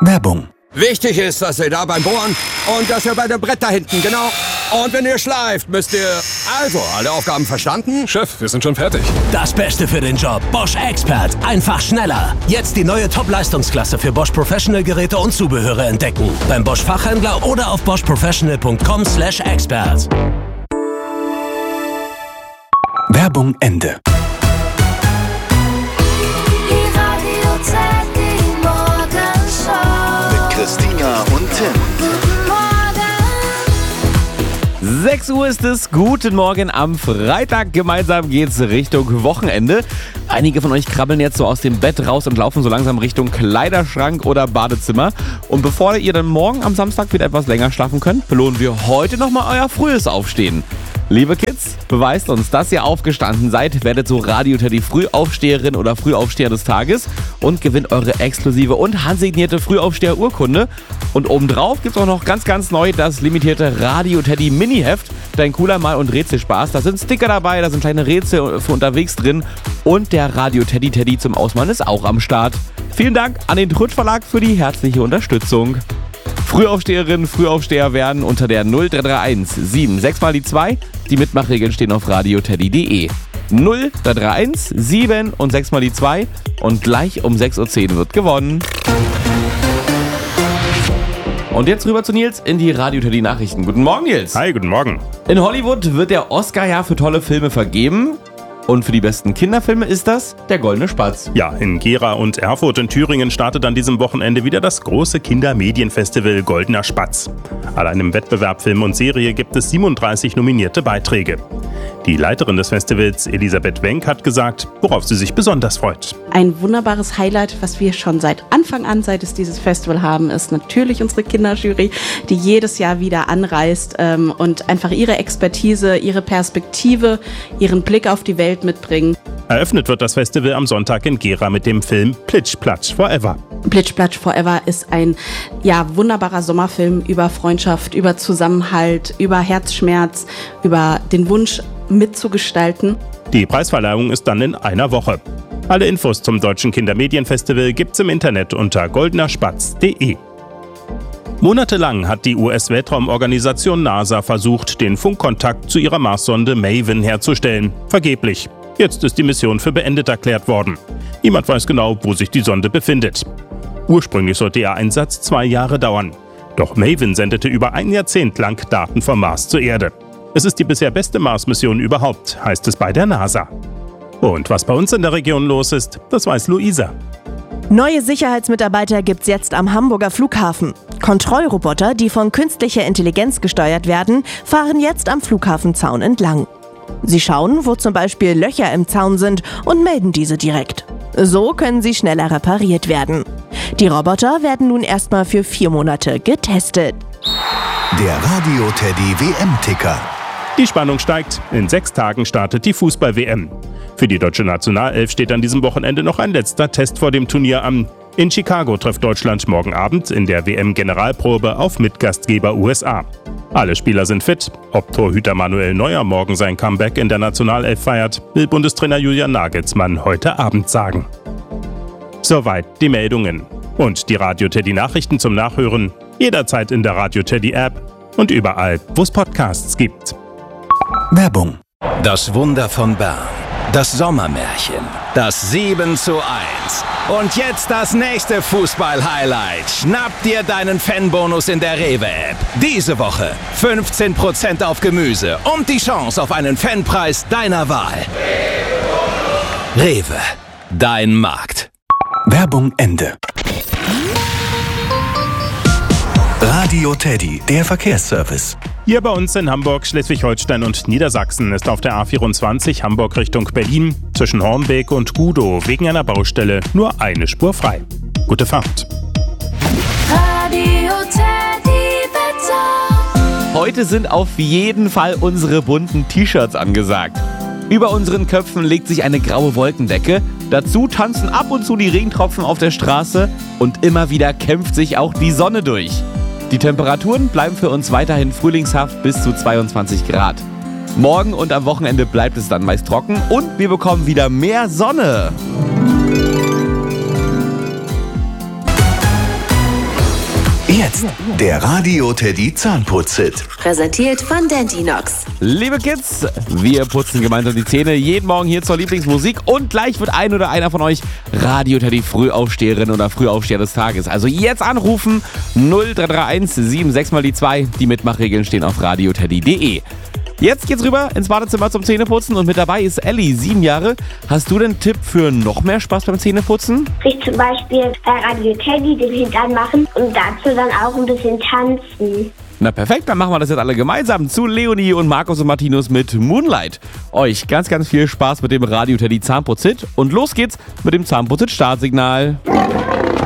Werbung. Wichtig ist, dass ihr da beim Bohren und dass ihr bei dem Brett da hinten, genau. Und wenn ihr schleift, müsst ihr... Also, alle Aufgaben verstanden? Chef, wir sind schon fertig. Das Beste für den Job. Bosch Expert. Einfach schneller. Jetzt die neue Top-Leistungsklasse für Bosch Professional Geräte und Zubehöre entdecken. Beim Bosch Fachhändler oder auf boschprofessional.com/expert. Werbung Ende. Christina und Tim. 6 Uhr ist es. Guten Morgen am Freitag. Gemeinsam geht's Richtung Wochenende. Einige von euch krabbeln jetzt so aus dem Bett raus und laufen so langsam Richtung Kleiderschrank oder Badezimmer. Und bevor ihr dann morgen am Samstag wieder etwas länger schlafen könnt, belohnen wir heute nochmal euer frühes Aufstehen. Liebe Kids, beweist uns, dass ihr aufgestanden seid, werdet so Radio Teddy Frühaufsteherin oder Frühaufsteher des Tages und gewinnt eure exklusive und handsignierte Frühaufsteher-Urkunde. Und obendrauf gibt's auch noch ganz, ganz neu das limitierte Radio Teddy Mini-Heft. Dein cooler Mal- und Rätselspaß. Da sind Sticker dabei, da sind kleine Rätsel für unterwegs drin und der Radio Teddy zum Ausmalen ist auch am Start. Vielen Dank an den Trutsch Verlag für die herzliche Unterstützung. Frühaufsteherinnen, Frühaufsteher werden unter der 0331 76 mal die 2. Die Mitmachregeln stehen auf radioteddy.de. 0331 7 und 6 mal die 2 und gleich um 6.10 Uhr wird gewonnen. Und jetzt rüber zu Nils in die Radio Teddy Nachrichten. Guten Morgen, Nils. Hi, guten Morgen. In Hollywood wird der Oscar ja für tolle Filme vergeben. Und für die besten Kinderfilme ist das der Goldene Spatz. Ja, in Gera und Erfurt in Thüringen startet an diesem Wochenende wieder das große Kindermedienfestival Goldener Spatz. Allein im Wettbewerb Film und Serie gibt es 37 nominierte Beiträge. Die Leiterin des Festivals, Elisabeth Wenck, hat gesagt, worauf sie sich besonders freut. Ein wunderbares Highlight, was wir schon seit Anfang an, seit es dieses Festival haben, ist natürlich unsere Kinderjury, die jedes Jahr wieder anreist und einfach ihre Expertise, ihre Perspektive, ihren Blick auf die Welt mitbringen. Eröffnet wird das Festival am Sonntag in Gera mit dem Film Plitsch Platsch Forever. Plitsch Platsch Forever ist ein wunderbarer Sommerfilm über Freundschaft, über Zusammenhalt, über Herzschmerz, über den Wunsch mitzugestalten. Die Preisverleihung ist dann in einer Woche. Alle Infos zum Deutschen Kindermedienfestival gibt's im Internet unter goldenerspatz.de. Monatelang hat die US-Weltraumorganisation NASA versucht, den Funkkontakt zu ihrer Marssonde Maven herzustellen. Vergeblich. Jetzt ist die Mission für beendet erklärt worden. Niemand weiß genau, wo sich die Sonde befindet. Ursprünglich sollte ihr Einsatz 2 Jahre dauern. Doch Maven sendete über ein Jahrzehnt lang Daten vom Mars zur Erde. Es ist die bisher beste Mars-Mission überhaupt, heißt es bei der NASA. Und was bei uns in der Region los ist, das weiß Luisa. Neue Sicherheitsmitarbeiter gibt's jetzt am Hamburger Flughafen. Kontrollroboter, die von künstlicher Intelligenz gesteuert werden, fahren jetzt am Flughafenzaun entlang. Sie schauen, wo zum Beispiel Löcher im Zaun sind und melden diese direkt. So können sie schneller repariert werden. Die Roboter werden nun erstmal für 4 Monate getestet. Der Radio Teddy WM-Ticker. Die Spannung steigt. In 6 Tagen startet die Fußball-WM. Für die deutsche Nationalelf steht an diesem Wochenende noch ein letzter Test vor dem Turnier an. In Chicago trifft Deutschland morgen Abend in der WM-Generalprobe auf Mitgastgeber USA. Alle Spieler sind fit. Ob Torhüter Manuel Neuer morgen sein Comeback in der Nationalelf feiert, will Bundestrainer Julian Nagelsmann heute Abend sagen. Soweit die Meldungen. Und die Radio Teddy Nachrichten zum Nachhören jederzeit in der Radio Teddy App und überall, wo es Podcasts gibt. Werbung. Das Wunder von Bern. Das Sommermärchen. Das 7:1. Und jetzt das nächste Fußball-Highlight. Schnapp dir deinen Fanbonus in der Rewe-App. Diese Woche 15% auf Gemüse und die Chance auf einen Fanpreis deiner Wahl. Rewe. Dein Markt. Werbung Ende. Radio Teddy, der Verkehrsservice. Hier bei uns in Hamburg, Schleswig-Holstein und Niedersachsen ist auf der A24 Hamburg Richtung Berlin zwischen Hornbeek und Gudow wegen einer Baustelle nur eine Spur frei. Gute Fahrt. Radio Teddy Wetter. Heute sind auf jeden Fall unsere bunten T-Shirts angesagt. Über unseren Köpfen legt sich eine graue Wolkendecke. Dazu tanzen ab und zu die Regentropfen auf der Straße und immer wieder kämpft sich auch die Sonne durch. Die Temperaturen bleiben für uns weiterhin frühlingshaft bis zu 22 Grad. Morgen und am Wochenende bleibt es dann meist trocken und wir bekommen wieder mehr Sonne. Jetzt. Der Radio Teddy Zahnputz-Hit. Präsentiert von Dentinox. Liebe Kids, wir putzen gemeinsam die Zähne jeden Morgen hier zur Lieblingsmusik und gleich wird ein oder einer von euch Radio Teddy Frühaufsteherin oder Frühaufsteher des Tages. Also jetzt anrufen 0331 76 mal die 2. Die Mitmachregeln stehen auf radioteddy.de. Jetzt geht's rüber ins Badezimmer zum Zähneputzen und mit dabei ist Elli, 7 Jahre. Hast du denn einen Tipp für noch mehr Spaß beim Zähneputzen? Sich zum Beispiel bei Radio Teddy den Hintern machen und dazu dann auch ein bisschen tanzen. Na perfekt, dann machen wir das jetzt alle gemeinsam zu Leonie und Markus und Martinus mit Moonlight. Euch ganz, ganz viel Spaß mit dem Radio Teddy Zahnputz-Hit und los geht's mit dem Zahnputz-Hit Startsignal.